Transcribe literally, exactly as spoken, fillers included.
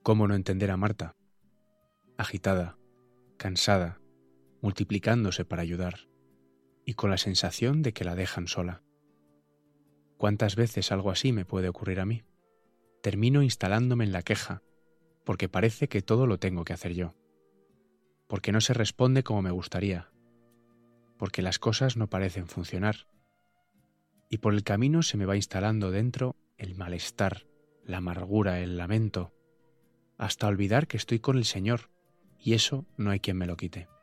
cómo no entender a Marta, agitada, cansada, multiplicándose para ayudar, y con la sensación de que la dejan sola. ¿Cuántas veces algo así me puede ocurrir a mí? Termino instalándome en la queja, porque parece que todo lo tengo que hacer yo, porque no se responde como me gustaría, porque las cosas no parecen funcionar, y por el camino se me va instalando dentro el malestar, la amargura, el lamento, hasta olvidar que estoy con el Señor, y eso no hay quien me lo quite.